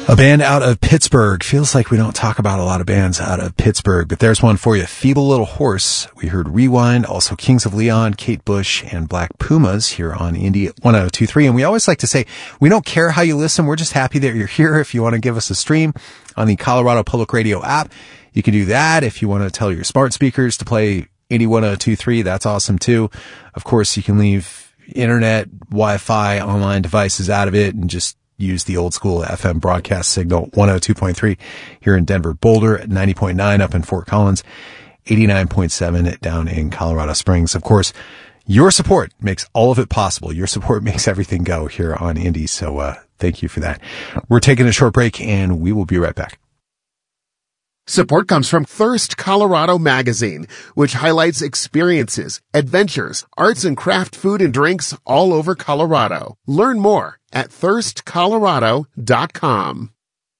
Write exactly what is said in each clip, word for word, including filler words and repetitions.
A band out of Pittsburgh. Feels like we don't talk about a lot of bands out of Pittsburgh, but there's one for you. Feeble Little Horse. We heard Rewind, also Kings of Leon, Kate Bush, and Black Pumas here on Indie one oh two point three. And we always like to say, we don't care how you listen. We're just happy that you're here. If you want to give us a stream on the Colorado Public Radio app, you can do that. If you want to tell your smart speakers to play Indie one oh two point three, that's awesome too. Of course, you can leave internet, Wi-Fi, online devices out of it and just use the old school F M broadcast signal, one oh two point three here in Denver, Boulder, ninety point nine up in Fort Collins, eighty-nine point seven down in Colorado Springs. Of course, your support makes all of it possible. Your support makes everything go here on Indy. So, uh, thank you for that. We're taking a short break and we will be right back. Support comes from Thirst Colorado Magazine, which highlights experiences, adventures, arts and craft food and drinks all over Colorado. Learn more at thirst colorado dot com.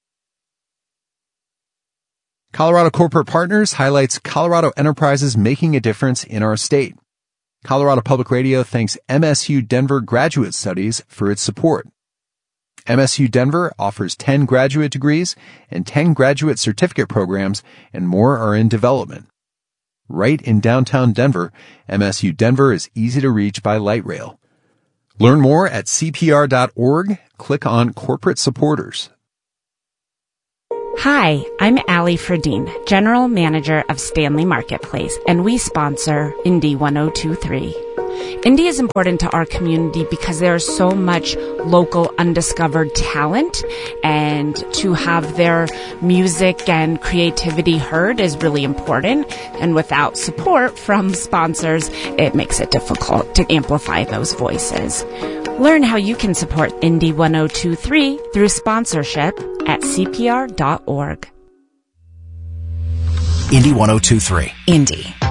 Colorado Corporate Partners highlights Colorado enterprises making a difference in our state. Colorado Public Radio thanks M S U Denver Graduate Studies for its support. M S U Denver offers ten graduate degrees and ten graduate certificate programs, and more are in development. Right in downtown Denver, M S U Denver is easy to reach by light rail. Learn more at C P R dot org. Click on Corporate Supporters. Hi, I'm Allie Ferdine, General Manager of Stanley Marketplace, and we sponsor Indie one oh two point three. Indie is important to our community because there is so much local undiscovered talent, and to have their music and creativity heard is really important. And without support from sponsors, it makes it difficult to amplify those voices. Learn how you can support Indie one oh two point three through sponsorship at C P R dot org. Indie one oh two point three. Indie.